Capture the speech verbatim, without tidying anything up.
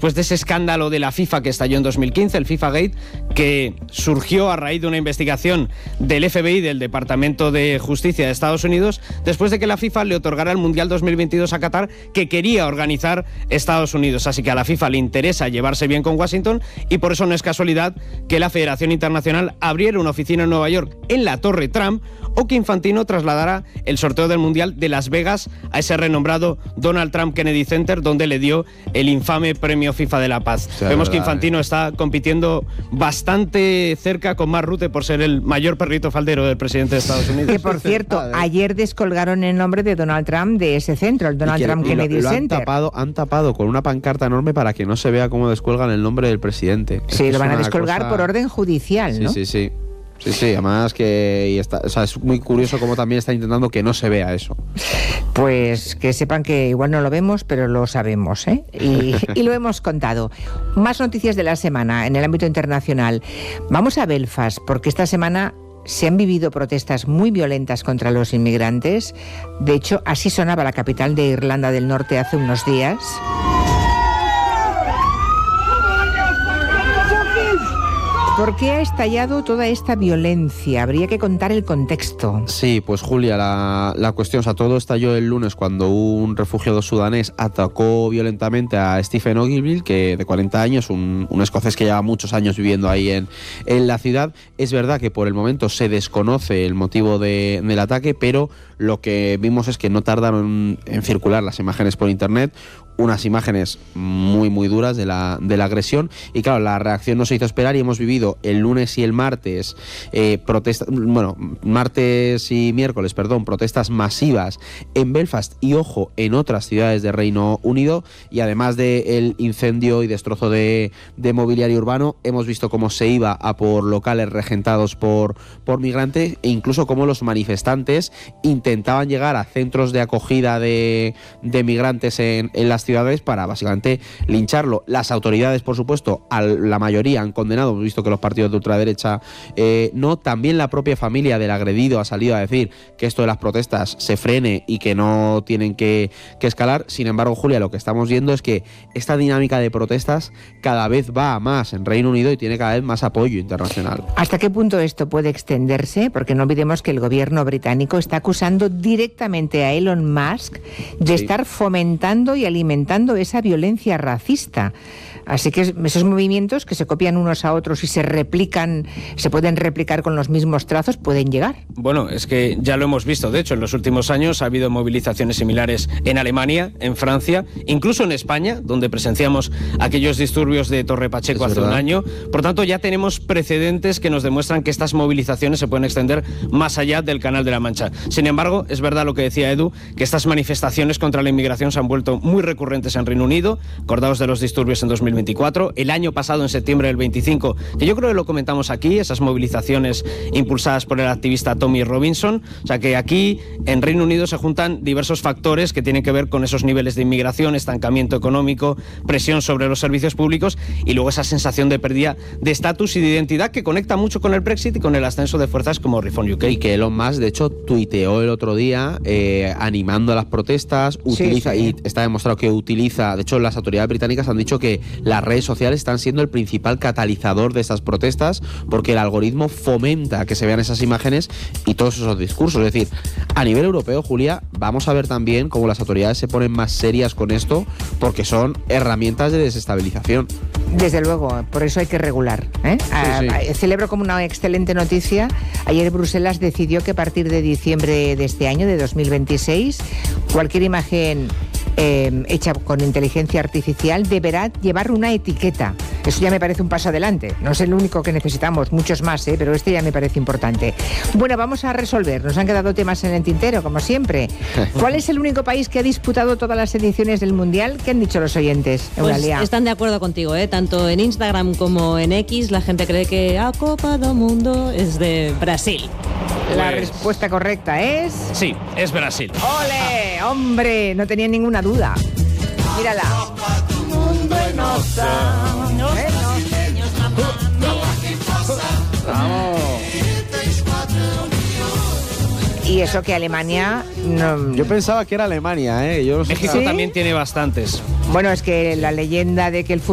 después de ese escándalo de la FIFA que estalló en dos mil quince, el FIFA Gate, que surgió a raíz de una investigación del F B I, del Departamento de Justicia de Estados Unidos, después de que la FIFA le otorgara el Mundial dos mil veintidós a Qatar, que quería organizar Estados Unidos. Así que a la FIFA le interesa llevarse bien con Washington, y por eso no es casualidad que la Federación Internacional abriera una oficina en Nueva York, en la Torre Trump, o que Infantino trasladara el sorteo del Mundial de Las Vegas a ese renombrado Donald Trump Kennedy Center, donde le dio el infame premio FIFA de la Paz. Sí, Vemos verdad, que Infantino eh. está compitiendo bastante cerca con Mark Rutte por ser el mayor perrito faldero del presidente de Estados Unidos. Que, por cierto, ayer descolgaron el nombre de Donald Trump de ese centro, el Donald Trump Kennedy lo, lo Center. Han tapado, han tapado con una pancarta enorme para que no se vea cómo descuelgan el nombre del presidente. Sí, es lo van a descolgar cosa... por orden judicial, sí, ¿no? Sí, sí, sí. Sí, sí, además que y está, o sea, es muy curioso cómo también está intentando que no se vea eso. Pues que sepan que igual no lo vemos, pero lo sabemos, ¿eh? Y, y lo hemos contado. Más noticias de la semana en el ámbito internacional. Vamos a Belfast, porque esta semana se han vivido protestas muy violentas contra los inmigrantes. De hecho, así sonaba la capital de Irlanda del Norte hace unos días. ¿Por qué ha estallado toda esta violencia? Habría que contar el contexto. Sí, pues Julia, la, la cuestión, o sea, todo estalló el lunes cuando un refugiado sudanés atacó violentamente a Stephen Ogilvie, que de cuarenta años, un, un escocés que lleva muchos años viviendo ahí en, en la ciudad. Es verdad que por el momento se desconoce el motivo de, del ataque, pero lo que vimos es que no tardaron en, en circular las imágenes por internet, unas imágenes muy muy duras de la, de la agresión, y claro, la reacción no se hizo esperar y hemos vivido el lunes y el martes eh, protestas, bueno, martes y miércoles, perdón, protestas masivas en Belfast y, ojo, en otras ciudades de Reino Unido, y además del incendio y destrozo de, de mobiliario urbano, hemos visto cómo se iba a por locales regentados por, por migrantes, e incluso cómo los manifestantes intentaban llegar a centros de acogida de, de migrantes en, en las ciudades para básicamente lincharlo. Las autoridades, por supuesto, a la mayoría han condenado, hemos visto que los partidos de ultraderecha eh, no, también la propia familia del agredido ha salido a decir que esto de las protestas se frene y que no tienen que, que escalar. Sin embargo, Julia, lo que estamos viendo es que esta dinámica de protestas cada vez va a más en Reino Unido y tiene cada vez más apoyo internacional. ¿Hasta qué punto esto puede extenderse? Porque no olvidemos que el gobierno británico está acusando directamente a Elon Musk de sí. estar fomentando y alimentando esa violencia racista. Así que esos movimientos que se copian unos a otros y se replican, se pueden replicar con los mismos trazos, pueden llegar. Bueno, es que ya lo hemos visto. De hecho, en los últimos años ha habido movilizaciones similares en Alemania, en Francia, incluso en España, donde presenciamos aquellos disturbios de Torre Pacheco hace un año. Por tanto, ya tenemos precedentes que nos demuestran que estas movilizaciones se pueden extender más allá del Canal de la Mancha. Sin embargo, es verdad lo que decía Edu, que estas manifestaciones contra la inmigración se han vuelto muy recurrentes en Reino Unido. Acordaos de los disturbios en dos mil veinticuatro, el año pasado, en septiembre del veinticinco, que yo creo que lo comentamos aquí, esas movilizaciones impulsadas por el activista Tommy Robinson. O sea que aquí en Reino Unido se juntan diversos factores que tienen que ver con esos niveles de inmigración, estancamiento económico, presión sobre los servicios públicos y luego esa sensación de pérdida de estatus y de identidad que conecta mucho con el Brexit y con el ascenso de fuerzas como Reform U K. Y que Elon Musk, de hecho, tuiteó el otro día eh, animando a las protestas, utiliza sí, sí. y está demostrado que utiliza, de hecho las autoridades británicas han dicho que las redes sociales están siendo el principal catalizador de esas protestas, porque el algoritmo fomenta que se vean esas imágenes y todos esos discursos. Es decir, a nivel europeo, Julia, vamos a ver también cómo las autoridades se ponen más serias con esto, porque son herramientas de desestabilización. Desde luego, por eso hay que regular, ¿eh? Sí, ah, sí. Celebro como una excelente noticia. Ayer Bruselas decidió que a partir de diciembre de este año, de dos mil veintiséis, cualquier imagen Eh, hecha con inteligencia artificial deberá llevar una etiqueta. Eso ya me parece un paso adelante. No es el único que necesitamos, muchos más, ¿eh? Pero este ya me parece importante. Bueno, vamos a resolver. Nos han quedado temas en el tintero, como siempre. ¿Cuál es el único país que ha disputado todas las ediciones del Mundial? ¿Qué han dicho los oyentes, Eulalia? Pues están de acuerdo contigo, ¿eh? Tanto en Instagram como en X, la gente cree que a Copa do Mundo es de Brasil. La Pues... respuesta correcta es... Sí, es Brasil. ¡Ole! ¡Hombre! No tenía ninguna duda. Mírala. Vamos. Y eso que Alemania... No... Yo pensaba que era Alemania, ¿eh? Yo no sé. México ¿Sí? también tiene bastantes. Bueno, es que la leyenda de que el fútbol